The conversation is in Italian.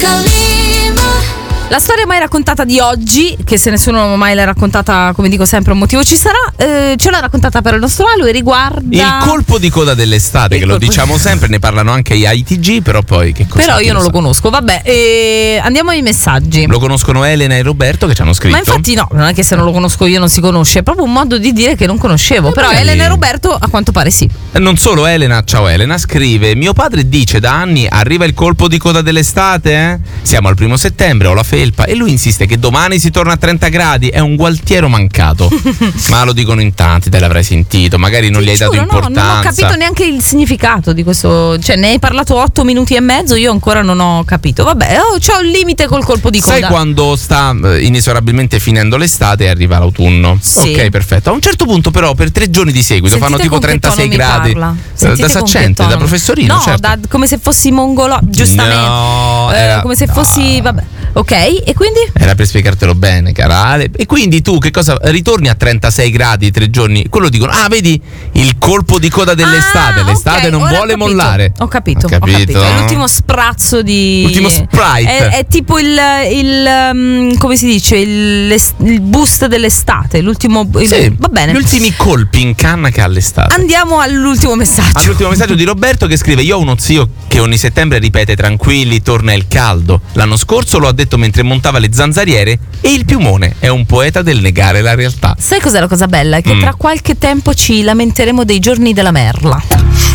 La storia mai raccontata di oggi, che se nessuno mai l'ha raccontata, come dico sempre, un motivo ci sarà, ce l'ha raccontata per il nostro Alu e riguarda il colpo di coda dell'estate, che lo diciamo sempre, ne parlano anche gli ITG, però poi che cosa? Però io non lo conosco, vabbè, andiamo ai messaggi. Lo conoscono Elena e Roberto che ci hanno scritto. Ma infatti no, non è che se non lo conosco io non si conosce, è proprio un modo di dire che non conoscevo, però magari... Elena e Roberto a quanto pare sì. Non solo Elena, ciao Elena, scrive: mio padre dice da anni arriva il colpo di coda dell'estate, eh? Siamo al 1 settembre, ho la felpa e lui insiste che domani si torna a 30 gradi, è un gualtiero mancato. Ma lo dicono in tanti, te l'avrai sentito, magari non gli hai dato importanza. Non ho capito neanche il significato di questo, cioè ne hai parlato 8 minuti e mezzo, io ancora non ho capito. Vabbè, c'ho un limite col colpo di coda. Sai quando sta inesorabilmente finendo l'estate e arriva l'autunno? Sì. Ok, perfetto. A un certo punto però per 3 giorni di seguito fanno tipo 36 gradi. Da saccente, da professorino, no, certo. come se fossi mongolo, giustamente. No, come se fossi, vabbè. Ok, e quindi? Era per spiegartelo bene, cara Ale. E quindi tu che cosa? Ritorni a 36 gradi 3 giorni? Quello dicono, vedi il colpo di coda dell'estate. L'estate non vuole mollare. Ho capito. È l'ultimo sprazzo di. L'ultimo Sprite. È tipo il come si dice? Il boost dell'estate. L'ultimo. Sì, va bene. Gli ultimi colpi in canna che ha l'estate. Andiamo all'ultimo messaggio. All'ultimo messaggio di Roberto che scrive: io ho uno zio che ogni settembre ripete tranquilli, torna il caldo. L'anno scorso lo ha detto mentre montava le zanzariere e il piumone è un poeta del negare la realtà. Sai cos'è la cosa bella? È che tra qualche tempo ci lamenteremo dei giorni della merla.